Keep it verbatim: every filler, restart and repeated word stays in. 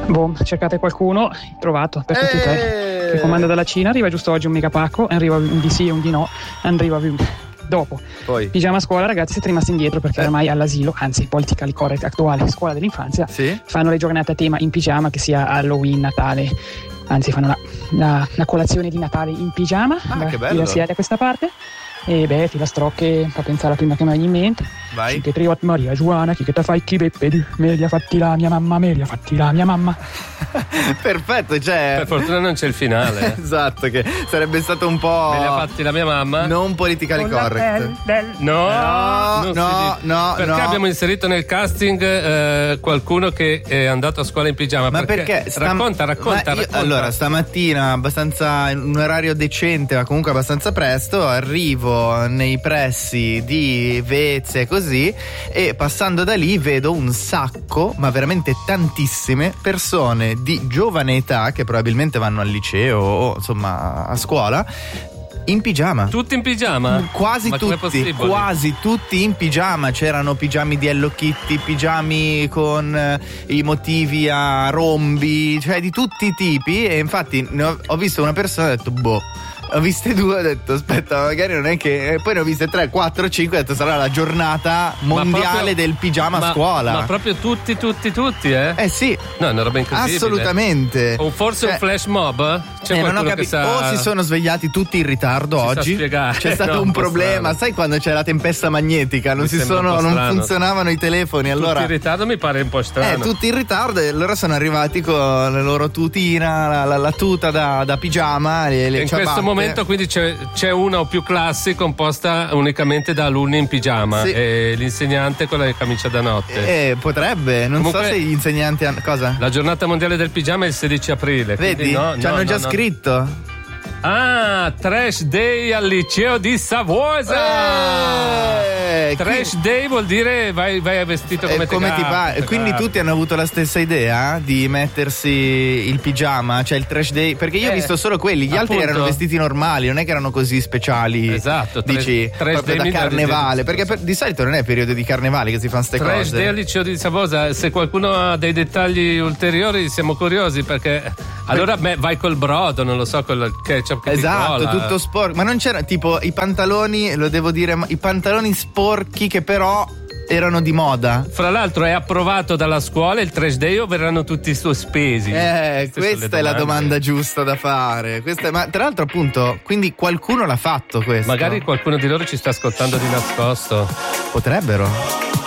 Boh, cercate qualcuno, trovato, per tutti e tre. Che comanda dalla Cina, arriva giusto oggi un megapacco, arriva un di sì e un di no, arriva dopo. Poi. Pigiama a scuola, ragazzi, siete rimasti indietro perché eh. ormai all'asilo, anzi politically correct attuale, scuola dell'infanzia, sì? fanno le giornate a tema in pigiama, che sia Halloween, Natale, anzi fanno la, la, la colazione di Natale in pigiama, ah, da, che bello. da siete a questa parte. E beh, filastrocche, fa pensare la prima che mi viene in mente. Vai. Che triot Maria Giovanna, chi che te fai chi beppe du, me li ha fatti la mia mamma, me li ha fatti la mia mamma. Perfetto, cioè. Per fortuna non c'è il finale. Esatto, che sarebbe stato un po'. Me li ha fatti la mia mamma. Non politically correct. Del... No, no, no, no. Perché no. abbiamo inserito nel casting eh, qualcuno che è andato a scuola in pigiama? Ma perché? perché stam... Racconta, racconta, io, racconta. Allora, stamattina, abbastanza in un orario decente, ma comunque abbastanza presto, arrivo nei pressi di Vezze e così, e passando da lì vedo un sacco, ma veramente tantissime persone di giovane età che probabilmente vanno al liceo o insomma a scuola in pigiama. Tutti in pigiama? Quasi Ma tutti, quasi tutti in pigiama. C'erano pigiami di Hello Kitty, pigiami con eh, i motivi a rombi, cioè di tutti i tipi. E infatti ne ho, ho visto una persona e ho detto boh. Ho viste due, ho detto aspetta, magari non è che. E poi ne ho viste tre, quattro, cinque, ho detto sarà la giornata mondiale proprio, del pigiama ma, a scuola. Ma proprio tutti, tutti, tutti, eh? Eh sì. No, è una roba incredibile. Assolutamente. O forse cioè, un flash mob? C'è eh, non ho capito. Sa... O si sono svegliati tutti in ritardo si oggi. C'è stato no, un, un problema. strano. Sai quando c'è la tempesta magnetica? Non, si sono, non funzionavano i telefoni. Tutti allora in ritardo mi pare un po' strano. Eh, tutti in ritardo e loro sono arrivati con la loro tutina, la, la, la tuta da, da pigiama. Le, le in ciabatte. Questo momento quindi c'è c'è una o più classi composta unicamente da alunni in pigiama, sì. E l'insegnante con la camicia da notte. Eh, potrebbe, non Comunque, so se gli insegnanti hanno. Cosa? La giornata mondiale del pigiama è il sedici aprile. Vedi? No, ci hanno no, già no, scritto. No. Ah, Trash Day al liceo di Savosa. Eh, Trash qui... Day vuol dire vai, vai vestito come, eh, come ti pare. Quindi tutti hanno avuto la stessa idea di mettersi il pigiama, cioè il Trash Day, perché io eh, ho visto solo quelli, gli appunto. Altri erano vestiti normali, non è che erano così speciali. Esatto, dici trash proprio da carnevale, perché per, di solito non è periodo di carnevale che si fanno ste trash cose. Trash Day al liceo di Savosa, se qualcuno ha dei dettagli ulteriori siamo curiosi, perché allora beh, vai col brodo, non lo so, col ketchup che esatto, ti cola. Tutto sporco, ma non c'era tipo i pantaloni, lo devo dire, i pantaloni sporchi che però erano di moda. Fra l'altro è approvato dalla scuola il Trash Day o verranno tutti sospesi? Eh, Queste questa è la domanda giusta da fare. Questa è, ma tra l'altro appunto, quindi qualcuno l'ha fatto questo. Magari qualcuno di loro ci sta ascoltando di nascosto. Potrebbero.